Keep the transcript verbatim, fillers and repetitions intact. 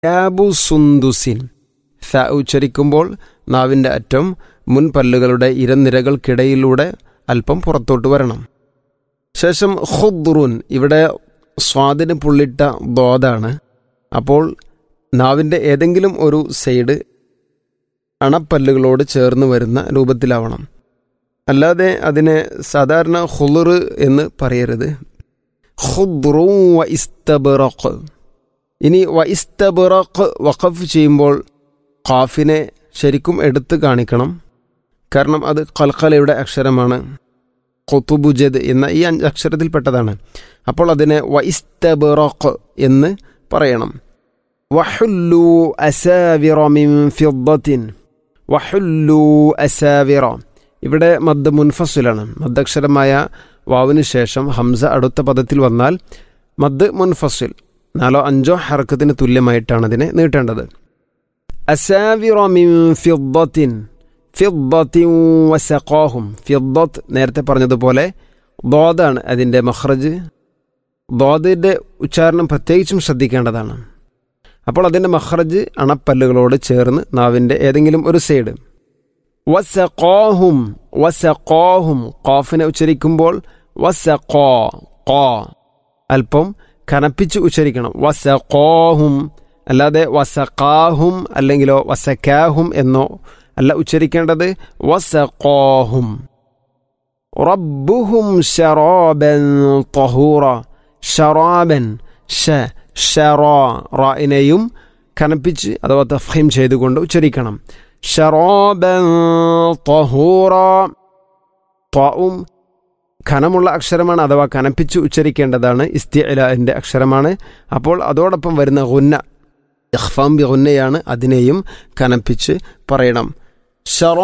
യാബു സുന്ദുസിൻ. ഫ ഉച്ചരിക്കുമ്പോൾ നാവിൻ്റെ അറ്റം മുൻപല്ലുകളുടെ ഇരനിരകൾക്കിടയിലൂടെ അല്പം പുറത്തോട്ട് വരണം. ശേഷം ഖുദ്റുൻ, ഇവിടെ സ്വാദിന് പുള്ളിട്ട ദോദാണ്. അപ്പോൾ നാവിൻ്റെ ഏതെങ്കിലും ഒരു സൈഡ് അണപ്പല്ലുകളോട് ചേർന്ന് വരുന്ന രൂപത്തിലാവണം. അല്ലാതെ അതിനെ സാധാരണ ഖുളുർ എന്ന് പറയരുത്. ഖുദ്റു വ ഇസ്തബ്റഖ്. ഇനി വ ഇസ്തബ്റഖ് വഖഫ് ചെയ്യുമ്പോൾ ഖാഫിനെ ശരിക്കും എടുത്ത് കാണിക്കണം. കാരണം അത് ഖൽഖലയുടെ അക്ഷരമാണ്. ഖുതുബുജദ് എന്ന ഈ അഞ്ച് അക്ഷരത്തിൽപ്പെട്ടതാണ്. അപ്പോൾ അതിനെ വ ഇസ്തബ്റഖ് എന്ന് പറയണം. വഹുല്ലു അസാവിറ മിൻ ഫിദ്ദത്തിൻ. വഹുല്ലു അസാവിറ, ഇവിടെ മദ് മുൻഫസിലാണ്. മദ്ദക്ഷരമായ വാവിന് ശേഷം ഹംസ അടുത്ത പദത്തിൽ വന്നാൽ മദ് മുൻഫസിൽ നാലോ അഞ്ചോ ഹർക്കത്തിന് തുല്യമായിട്ടാണ് അതിനെ നീട്ടേണ്ടത്. അസാവിറ മിൻ ഫിദ്ദത്തിൻ. ഫിദ്ദത്തിൻ വസഖാഹും. ഫിദ്ദത്ത് നേരത്തെ പറഞ്ഞതുപോലെ ദോദാണ് അതിൻ്റെ മഖ്റജ്. ദോദിൻ്റെ ഉച്ചാരണം പ്രത്യേകിച്ചും ശ്രദ്ധിക്കേണ്ടതാണ്. അപ്പോൾ അതിൻ്റെ മഖ്റജ് അണപ്പല്ലുകളോട് ചേർന്ന് നാവിൻ്റെ ഏതെങ്കിലും ഒരു സൈഡ്. വസഖാഹും. വസഖാഹും ഖാഫിനെ ഉച്ചരിക്കുമ്പോൾ വസഖാ ഖാ അല്പം കനപ്പിച്ച് ഉച്ചരിക്കണം. വസഖാഹും, അല്ലാതെ വസഖാഹും അല്ലെങ്കിലോ വസക്കാഹും എന്നോ അല്ല ഉച്ചരിക്കേണ്ടത്. വസഖാഹും. റബ്ബുഹും ശറാബൻ തഹൂറ. ശറാബൻ ഷ ഷറാ റായിനെയും കനപ്പിച്ച് അഥവാ തഫ്ഹീം ചെയ്തുകൊണ്ട് ഉച്ചരിക്കണം. ശറാബൻ തഹൂറ. ത്വാഉം ഖനമുള്ള അക്ഷരമാണ്, അഥവാ കനപ്പിച്ച് ഉച്ചരിക്കേണ്ടതാണ്. ഇസ്തിഅലാന്റെ അക്ഷരമാണ്. അപ്പോൾ അതോടൊപ്പം വരുന്ന ഗുന്ന ഇഖ്ഫാം ബി ഗുന്നയാണ്, അതിനെയും കനപ്പിച്ച് പറയണം.